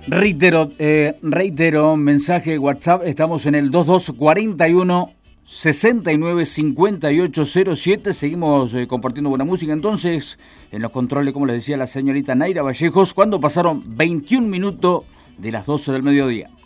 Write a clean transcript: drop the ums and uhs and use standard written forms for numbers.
Reitero, mensaje WhatsApp, estamos en el 2241 69 58 07. Seguimos compartiendo buena música. Entonces, en los controles, como les decía la señorita Naira Vallejos, cuando pasaron 21 minutos de las 12 del mediodía.